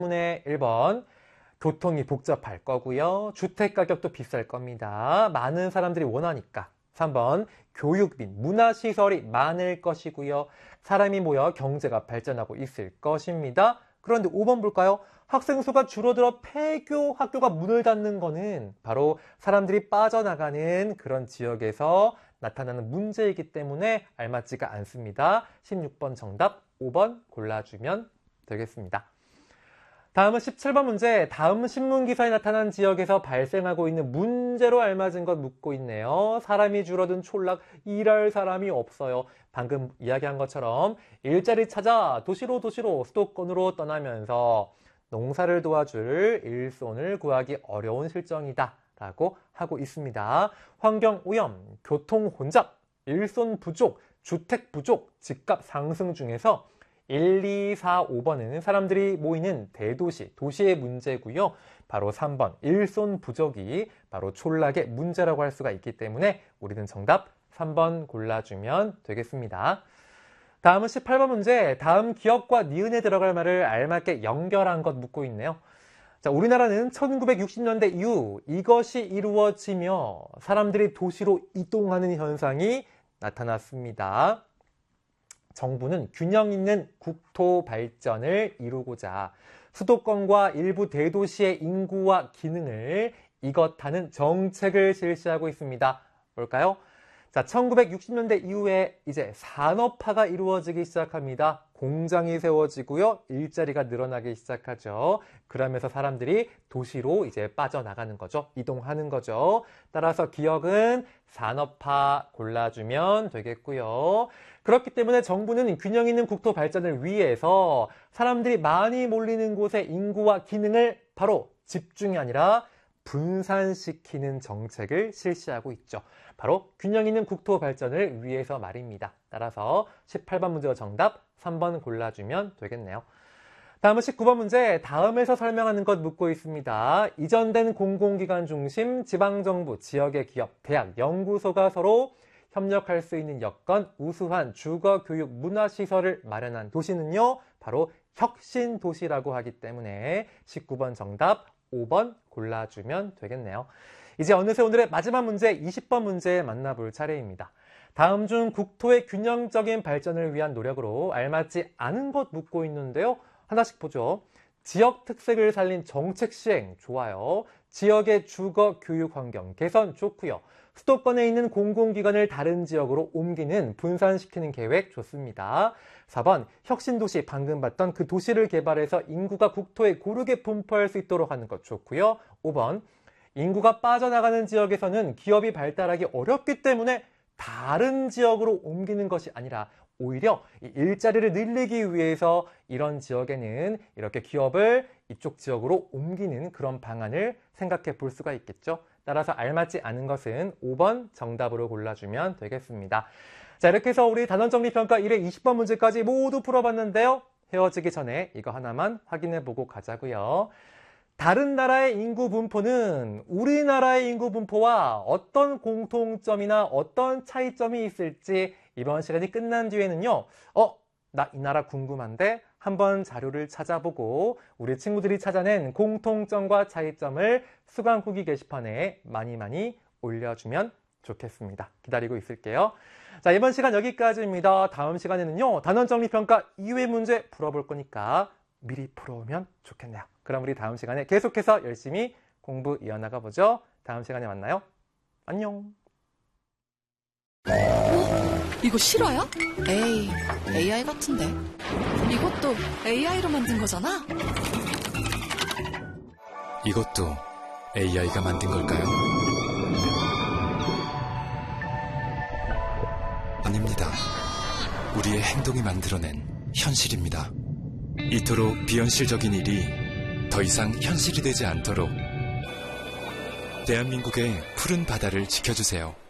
때문에 1번 교통이 복잡할 거고요. 주택 가격도 비쌀 겁니다. 많은 사람들이 원하니까. 3번 교육 및 문화시설이 많을 것이고요. 사람이 모여 경제가 발전하고 있을 것입니다. 그런데 5번 볼까요? 학생 수가 줄어들어 폐교 학교가 문을 닫는 거는 바로 사람들이 빠져나가는 그런 지역에서 나타나는 문제이기 때문에 알맞지가 않습니다. 16번 정답 5번 골라주면 되겠습니다. 다음은 17번 문제. 다음 신문기사에 나타난 지역에서 발생하고 있는 문제로 알맞은 것 묻고 있네요. 사람이 줄어든 촌락, 일할 사람이 없어요. 방금 이야기한 것처럼 일자리 찾아 도시로 수도권으로 떠나면서 농사를 도와줄 일손을 구하기 어려운 실정이다 라고 하고 있습니다. 환경오염, 교통혼잡, 일손 부족, 주택 부족, 집값 상승 중에서 1, 2, 4, 5번은 사람들이 모이는 대도시, 도시의 문제고요. 바로 3번 일손 부족이 바로 촌락의 문제라고 할 수가 있기 때문에 우리는 정답 3번 골라주면 되겠습니다. 다음은 18번 문제. 다음 기억과 니은에 들어갈 말을 알맞게 연결한 것 묻고 있네요. 자, 우리나라는 1960년대 이후 이것이 이루어지며 사람들이 도시로 이동하는 현상이 나타났습니다. 정부는 균형 있는 국토 발전을 이루고자 수도권과 일부 대도시의 인구와 기능을 이것하는 정책을 실시하고 있습니다. 뭘까요? 자, 1960년대 이후에 이제 산업화가 이루어지기 시작합니다. 공장이 세워지고요. 일자리가 늘어나기 시작하죠. 그러면서 사람들이 도시로 이제 빠져나가는 거죠. 이동하는 거죠. 따라서 기억은 산업화 골라주면 되겠고요. 그렇기 때문에 정부는 균형 있는 국토 발전을 위해서 사람들이 많이 몰리는 곳의 인구와 기능을 바로 집중이 아니라 분산시키는 정책을 실시하고 있죠. 바로 균형 있는 국토 발전을 위해서 말입니다. 따라서 18번 문제의 정답 3번 골라주면 되겠네요. 다음은 19번 문제. 다음에서 설명하는 것 묻고 있습니다. 이전된 공공기관 중심 지방정부, 지역의 기업, 대학, 연구소가 서로 협력할 수 있는 여건, 우수한 주거, 교육, 문화시설을 마련한 도시는요. 바로 혁신도시라고 하기 때문에 19번 정답 5번 골라주면 되겠네요. 이제 어느새 오늘의 마지막 문제 20번 문제 만나볼 차례입니다. 다음 중 국토의 균형적인 발전을 위한 노력으로 알맞지 않은 것 묻고 있는데요. 하나씩 보죠. 지역 특색을 살린 정책 시행 좋아요. 지역의 주거 교육 환경 개선 좋고요. 수도권에 있는 공공기관을 다른 지역으로 옮기는 분산시키는 계획 좋습니다. 4번 혁신도시 방금 봤던 그 도시를 개발해서 인구가 국토에 고르게 분포할 수 있도록 하는 것 좋고요. 5번 인구가 빠져나가는 지역에서는 기업이 발달하기 어렵기 때문에 다른 지역으로 옮기는 것이 아니라 오히려 일자리를 늘리기 위해서 이런 지역에는 이렇게 기업을 이쪽 지역으로 옮기는 그런 방안을 생각해 볼 수가 있겠죠. 따라서 알맞지 않은 것은 5번 정답으로 골라주면 되겠습니다. 자, 이렇게 해서 우리 단원정리평가 1회 20번 문제까지 모두 풀어봤는데요. 헤어지기 전에 이거 하나만 확인해 보고 가자고요. 다른 나라의 인구 분포는 우리나라의 인구 분포와 어떤 공통점이나 어떤 차이점이 있을지 이번 시간이 끝난 뒤에는요. 나 이 나라 궁금한데 한번 자료를 찾아보고 우리 친구들이 찾아낸 공통점과 차이점을 수강 후기 게시판에 많이 올려주면 좋겠습니다. 기다리고 있을게요. 자, 이번 시간 여기까지입니다. 다음 시간에는요. 단원정리평가 2회 문제 풀어볼 거니까 미리 풀어오면 좋겠네요. 그럼 우리 다음 시간에 계속해서 열심히 공부 이어나가 보죠. 다음 시간에 만나요. 안녕. 이거 실화야? 에이, AI 같은데. 이것도 AI로 만든 거잖아? 이것도 AI가 만든 걸까요? 아닙니다. 우리의 행동이 만들어낸 현실입니다. 이토록 비현실적인 일이 더 이상 현실이 되지 않도록 대한민국의 푸른 바다를 지켜주세요.